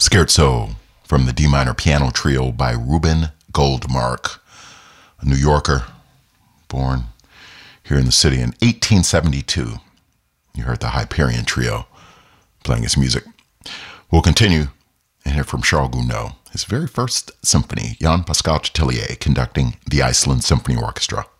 Scherzo from the D minor piano trio by Reuben Goldmark, a New Yorker born here in the city in 1872. You heard the Hyperion Trio playing his music. We'll continue and hear from Charles Gounod, his very first symphony, Jan Pascal Chatelier conducting the Iceland Symphony Orchestra.